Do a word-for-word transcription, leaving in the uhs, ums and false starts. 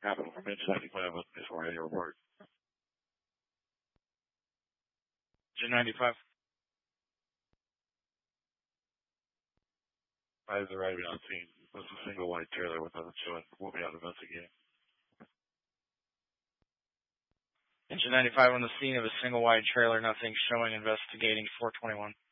Happened from Engine ninety-five with this radio report. Engine ninety-five. I was arriving on scene. It was a single white trailer with nothing showing. We'll be out investigating. Engine ninety-five on the scene of a single wide trailer, nothing showing, investigating four twenty-one.